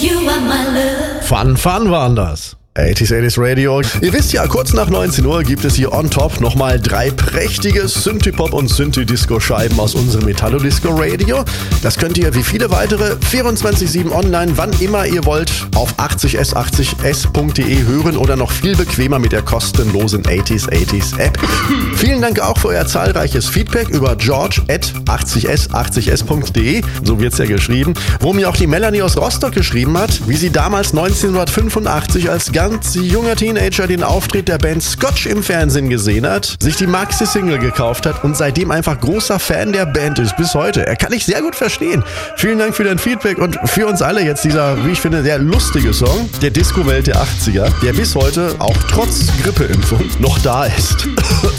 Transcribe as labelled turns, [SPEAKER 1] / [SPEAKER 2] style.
[SPEAKER 1] Fun waren das. 80s Radio. Ihr wisst ja, kurz nach 19 Uhr gibt es hier on top nochmal 3 prächtige Synthie-Pop- und Synthie-Disco-Scheiben aus unserem Metallo-Disco-Radio. Das könnt ihr wie viele weitere 24/7 online, wann immer ihr wollt, auf 80s80s.de hören oder noch viel bequemer mit der kostenlosen 80s App. Vielen Dank auch für euer zahlreiches Feedback über george@80s80s.de, so wird's ja geschrieben, wo mir auch die Melanie aus Rostock geschrieben hat, wie sie damals 1985 als ganz junger Teenager den Auftritt der Band Scotch im Fernsehen gesehen hat, sich die Maxi-Single gekauft hat und seitdem einfach großer Fan der Band ist, bis heute. Kann ich sehr gut verstehen. Vielen Dank für dein Feedback und für uns alle jetzt dieser, wie ich finde, sehr lustige Song der Disco-Welt der 80er, der bis heute, auch trotz Grippeimpfung, noch da ist.